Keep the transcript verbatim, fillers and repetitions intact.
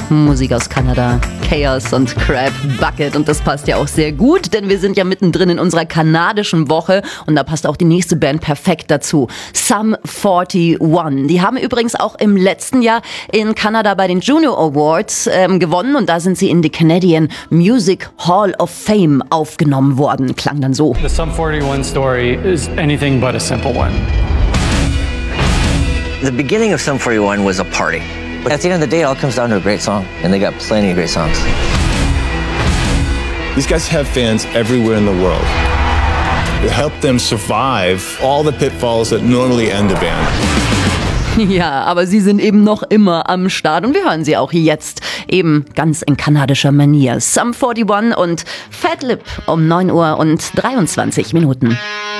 Musik aus Kanada, Chaos und Crab Bucket. Und das passt ja auch sehr gut, denn wir sind ja mittendrin in unserer kanadischen Woche und da passt auch die nächste Band perfekt dazu. Sum forty one. Die haben übrigens auch im letzten Jahr in Kanada bei den Juno Awards ähm, gewonnen und da sind sie in die Canadian Music Hall of Fame aufgenommen worden. Klang dann so. The Sum forty one story is anything but a simple one. The beginning of Sum forty one was a party. But at the end of the day, it all comes down to a great song, and they got plenty of great songs. These guys have fans everywhere in the world. It helped them survive all the pitfalls that normally end a band. Ja, aber sie sind eben noch immer am Start und wir hören sie auch jetzt eben ganz in kanadischer Manier. Sum forty one und Fat Lip um neun Uhr und dreiundzwanzig Minuten.